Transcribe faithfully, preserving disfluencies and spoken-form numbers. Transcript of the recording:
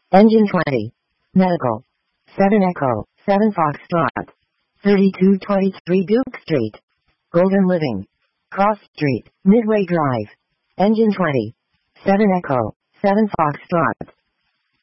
Engine twenty. Medical. seven Echo, seven Foxtrot. thirty-two twenty-three Duke Street. Golden Living. Cross Street, Midway Drive. Engine twenty. seven Echo, seven Foxtrot.